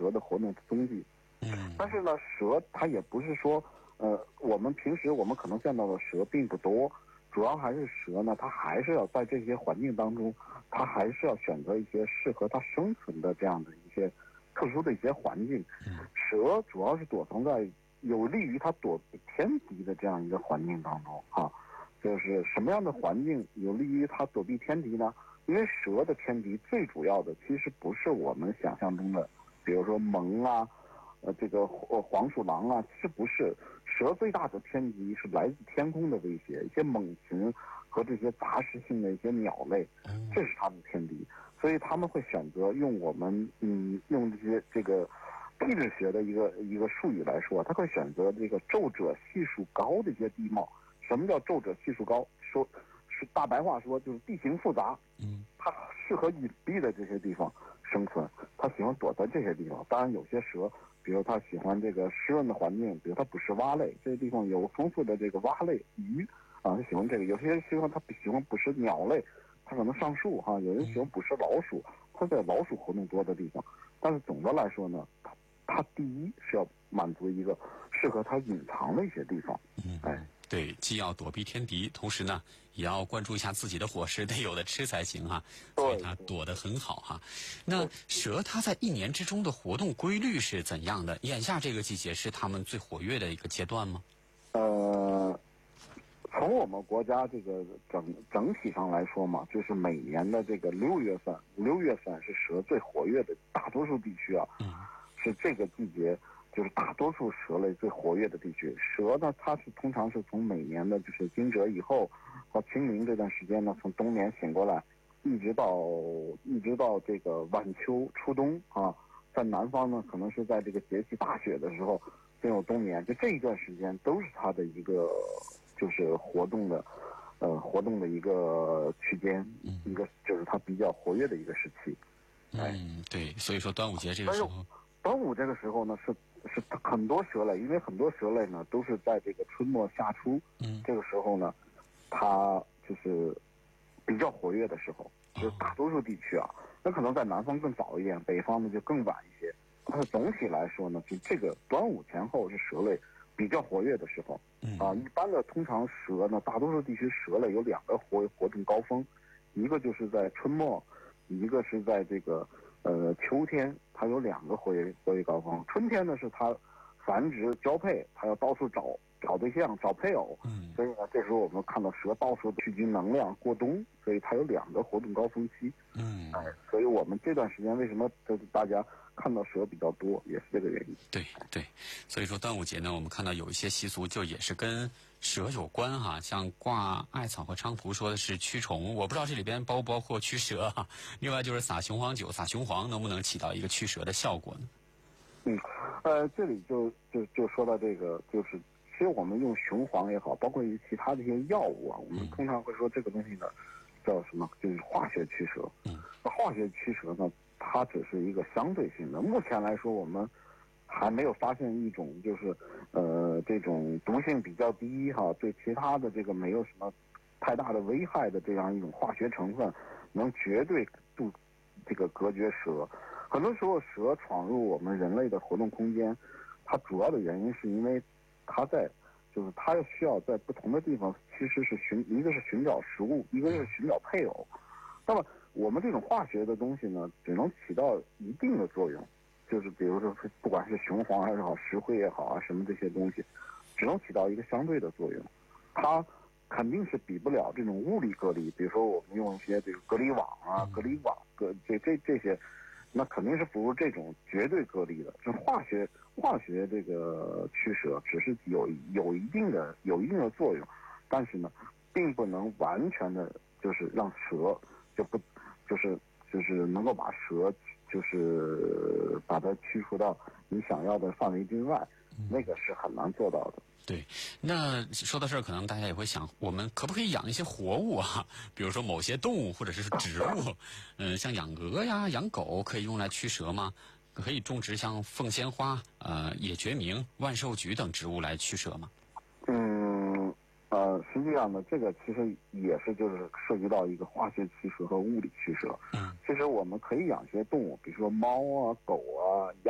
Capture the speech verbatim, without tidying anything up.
蛇的活动踪迹。 嗯， 但是呢，蛇它也不是说，呃，我们平时我们可能见到的蛇并不多，主要还是蛇呢，它还是要在这些环境当中，它还是要选择一些适合它生存的这样的一些特殊的一些环境。蛇主要是躲藏在有利于它躲避天敌的这样一个环境当中啊。就是什么样的环境有利于它躲避天敌呢？因为蛇的天敌最主要的其实不是我们想象中的，比如说獴啊，呃，这个呃黄鼠狼啊，其实不是。蛇最大的天敌是来自天空的威胁，一些猛禽和这些杂食性的一些鸟类，这是它们的天敌。所以他们会选择用我们嗯用这些这个地质学的一个一个术语来说，他会选择这个皱褶系数高的一些地貌。什么叫皱褶系数高？说是大白话说就是地形复杂， 嗯， 它适合隐蔽的这些地方生存，它喜欢躲在这些地方。当然有些蛇，比如它喜欢这个湿润的环境，比如它捕食蛙类，这些地方有丰富的这个蛙类鱼啊，它喜欢这个。有些人喜欢它喜欢捕食鸟类，它可能上树哈、啊。有人喜欢捕食老鼠，它在老鼠活动多的地方。但是总的来说呢，它它第一是要满足一个适合它隐藏的一些地方，哎。 对，既要躲避天敌，同时呢，也要关注一下自己的伙食，得有的吃才行哈、啊。所以它躲得很好哈、啊。那蛇它在一年之中的活动规律是怎样的？眼下这个季节是它们最活跃的一个阶段吗？ 呃，从我们国家这个整整体上来说嘛，就是每年的这个六月份，五六月份是蛇最活跃的，大多数地区啊， 嗯， 是这个季节。就是大多数蛇类最活跃的地区。蛇呢，它是通常是从每年的就是惊蛰以后到清明这段时间呢，从冬眠醒过来，一直到一直到这个晚秋初冬啊，在南方呢，可能是在这个节气大雪的时候进入冬眠，就这一段时间都是它的一个就是活动的呃活动的一个区间，一个就是它比较活跃的一个时期。 嗯，对，所以说端午节这个时候， 端午这个时候呢是。是很多蛇类，因为很多蛇类呢都是在这个春末夏初， 嗯， 这个时候呢，它就是比较活跃的时候，就是大多数地区啊，那可能在南方更早一点，北方呢就更晚一些。但是总体来说呢，就这个端午前后是蛇类比较活跃的时候，啊，一般的通常蛇呢，大多数地区蛇类有两个活活动高峰，一个就是在春末，一个是在这个。呃，秋天它有两个活跃活跃高峰，春天呢是它繁殖交配，它要到处找找对象、找配偶， 嗯， 所以呢，这时候我们看到蛇到处聚集能量过冬，所以它有两个活动高峰期， 嗯， 哎，所以我们这段时间为什么就是大家看到蛇比较多，也是这个原因。 对对，所以说端午节呢，我们看到有一些习俗就也是跟蛇有关哈，像挂艾草和菖蒲说的是驱虫，我不知道这里边包不包括驱蛇哈。另外就是撒雄黄酒、撒雄黄能不能起到一个驱蛇的效果呢？ 嗯，呃，这里就就就说到这个，就是其实我们用雄黄也好，包括于其他的一些药物啊，我们通常会说这个东西呢叫什么？就是化学驱蛇。 嗯， 那化学驱蛇呢，它只是一个相对性的。目前来说，我们还没有发现一种就是呃这种毒性比较低哈，对其他的这个没有什么太大的危害的这样一种化学成分，能绝对杜这个隔绝蛇。很多时候蛇闯入我们人类的活动空间，它主要的原因是因为它在就是它需要在不同的地方其实是寻一个是寻找食物，一个是寻找配偶。那么我们这种化学的东西呢，只能起到一定的作用，就是比如说不管是雄黄还是好石灰也好啊，什么这些东西只能起到一个相对的作用，它肯定是比不了这种物理隔离。比如说我们用一些这个隔离网啊、隔离网、隔这这这些，那肯定是不如这种绝对隔离的。这化学化学这个驱蛇只是有有一定的有一定的作用，但是呢，并不能完全的就是让蛇就不就是就是能够把蛇就是把它驱除到你想要的范围之外，那个是很难做到的。 对，那说到这儿，可能大家也会想，我们可不可以养一些活物啊？比如说某些动物或者是植物，嗯，像养鹅呀、养狗，可以用来驱蛇吗？可以种植像凤仙花、呃野决明、万寿菊等植物来驱蛇吗？ 嗯，呃，实际上呢，这个其实也是就是涉及到一个化学驱蛇和物理驱蛇。 嗯， 其实我们可以养些动物，比如说猫啊、狗啊、鸭